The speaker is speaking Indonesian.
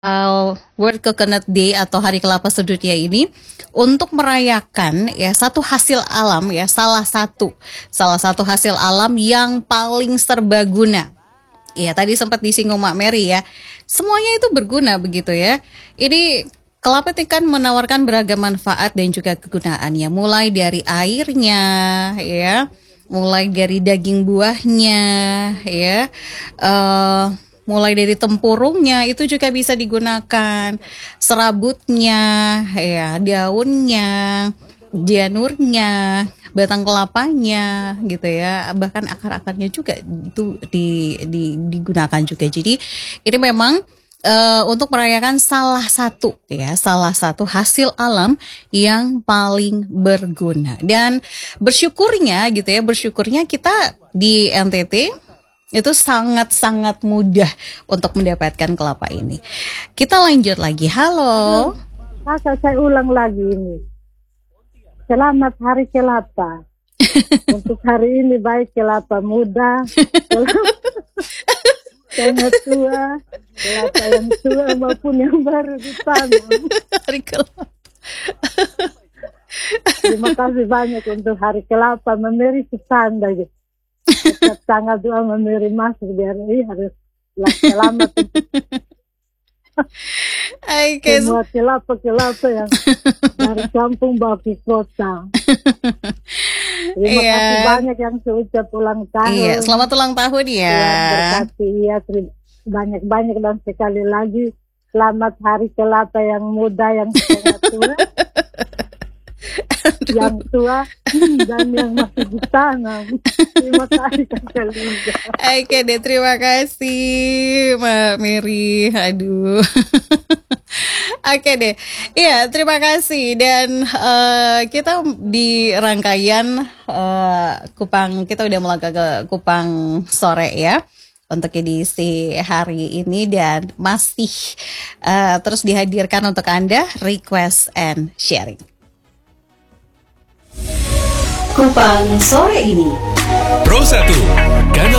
World Coconut Day atau Hari Kelapa Sedunia ini untuk merayakan ya satu hasil alam ya salah satu hasil alam yang paling serbaguna. Ya tadi sempat disinggung Mak Mary ya. Semuanya itu berguna begitu ya. Ini kelapa itu kan menawarkan beragam manfaat dan juga kegunaannya, mulai dari airnya ya, mulai dari daging buahnya ya, mulai dari tempurungnya itu juga bisa digunakan, serabutnya, ya, daunnya, janurnya, batang kelapanya, gitu ya, bahkan akar-akarnya juga itu digunakan juga. Jadi ini memang untuk merayakan salah satu hasil alam yang paling berguna dan bersyukurnya kita di NTT itu sangat-sangat mudah untuk mendapatkan kelapa ini. Kita lanjut lagi. Halo. Masa saya ulang lagi ini. Selamat Hari Kelapa. Untuk hari ini baik kelapa muda, kelapa tua, kelapa yang tua maupun yang baru ditanam. Hari kelapa. Terima kasih banyak untuk Hari Kelapa, memberi tanda gitu. Setiap tanggal 2 memberi masuk biar ini harus selamat semua kelapa yang dari kampung bawa ke kota. Terima kasih banyak yang seucap ulang tahun. Iya, selamat ulang tahun ya. Berkati ya, banyak-banyak dan sekali lagi selamat Hari Kelapa yang muda, yang tua. Yang tua dan yang masih ditanam. Terima kasih Kak Liza. Oke deh, terima kasih Mbak Mary. Aduh. Oke deh. Iya, terima kasih. Dan kita di rangkaian Kupang, kita udah melangkah ke Kupang sore ya untuk edisi hari ini, dan masih terus dihadirkan untuk Anda request and sharing. Kupang sore ini. Pro 1, Kanal